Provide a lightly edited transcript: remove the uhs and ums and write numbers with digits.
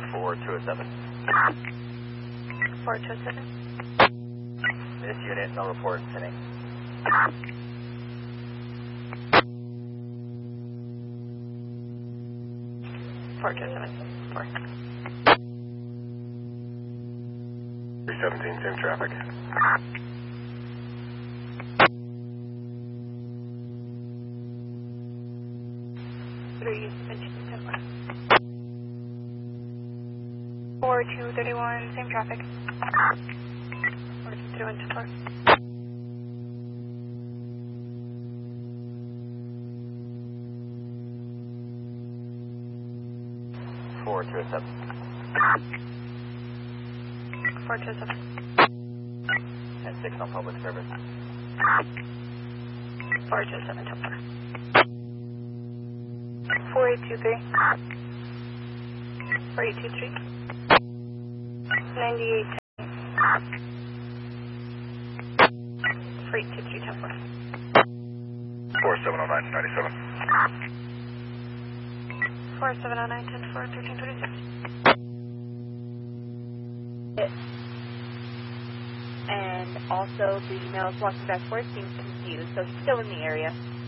4207. 4207. This unit, no report sitting. Four two seven. 317, same traffic. Four two 31, same traffic. 4231 4207. 4207. 10-6 on public service. 4207 Temple. 4823. 4823. 9810. 4823 Temple. 4709-97. 4709 10 4 1326. And also the male walking back forward seems confused, so he's still in the area.